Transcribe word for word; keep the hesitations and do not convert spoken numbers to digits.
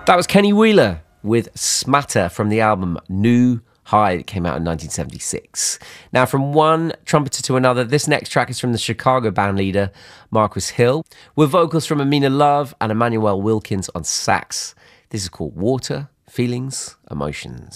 That was Kenny Wheeler with Smatter from the album New High that came out in nineteen seventy-six. Now, from one trumpeter to another, this next track is from the Chicago band leader Marcus Hill, with vocals from Amina Love and Emmanuel Wilkins on sax. This is called Water, Feelings, Emotions.